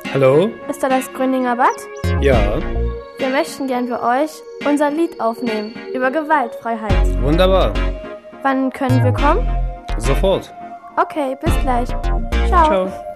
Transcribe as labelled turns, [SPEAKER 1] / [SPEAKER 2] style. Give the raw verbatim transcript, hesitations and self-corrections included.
[SPEAKER 1] Hallo?
[SPEAKER 2] Ist da das Gröninger Bad?
[SPEAKER 1] Ja.
[SPEAKER 2] Wir möchten gern für euch unser Lied aufnehmen über Gewaltfreiheit.
[SPEAKER 1] Wunderbar.
[SPEAKER 2] Wann können wir kommen?
[SPEAKER 1] Sofort.
[SPEAKER 2] Okay, bis gleich. Ciao.
[SPEAKER 1] Ciao.